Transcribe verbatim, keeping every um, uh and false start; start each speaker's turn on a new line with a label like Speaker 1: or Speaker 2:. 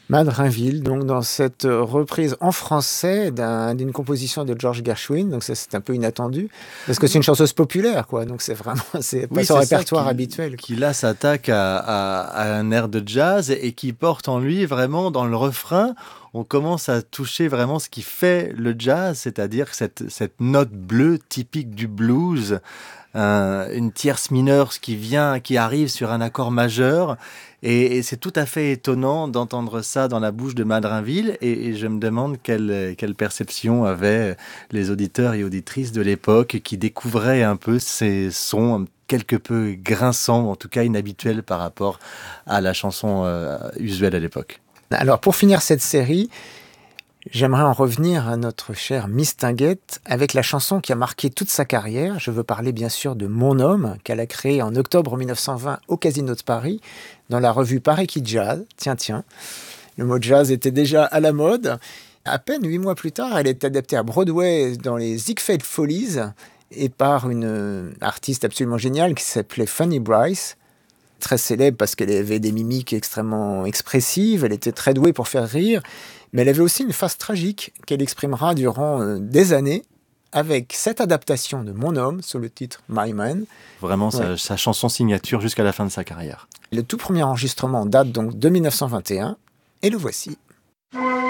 Speaker 1: Madrinville, donc dans cette reprise en français d'un, d'une composition de George Gershwin, donc ça c'est un peu inattendu, parce que c'est une chanteuse populaire, quoi, donc c'est vraiment, c'est pas
Speaker 2: Oui,
Speaker 1: son
Speaker 2: c'est ça
Speaker 1: répertoire
Speaker 2: qui,
Speaker 1: habituel, quoi.
Speaker 2: qui là s'attaque à, à- à un air de jazz et qui porte en lui vraiment dans le refrain. On commence à toucher vraiment ce qui fait le jazz, c'est-à-dire cette, cette note bleue typique du blues, un- une tierce mineure qui vient, qui arrive sur un accord majeur. Et, et c'est tout à fait étonnant d'entendre ça dans la bouche de Madrinville. Et, et je me demande quelle, quelle perception avaient les auditeurs et auditrices de l'époque qui découvraient un peu ces sons quelque peu grinçants, en tout cas inhabituels par rapport à la chanson euh, usuelle à l'époque.
Speaker 1: Alors pour finir cette série, j'aimerais en revenir à notre chère Mistinguett avec la chanson qui a marqué toute sa carrière. Je veux parler bien sûr de Mon Homme, qu'elle a créé en octobre mille neuf cent vingt au Casino de Paris, dans la revue Paris qui Jazz. Tiens, tiens, le mot jazz était déjà à la mode. À peine huit mois plus tard, elle est adaptée à Broadway dans les Ziegfeld Follies et par une artiste absolument géniale qui s'appelait Fanny Brice. Très célèbre parce qu'elle avait des mimiques extrêmement expressives, elle était très douée pour faire rire, mais elle avait aussi une face tragique qu'elle exprimera durant euh, des années avec cette adaptation de Mon Homme sous le titre My Man.
Speaker 2: Vraiment
Speaker 1: Ouais.
Speaker 2: sa, sa chanson signature jusqu'à la fin de sa carrière.
Speaker 1: Le tout premier enregistrement date donc de mille neuf cent vingt et un et le voici.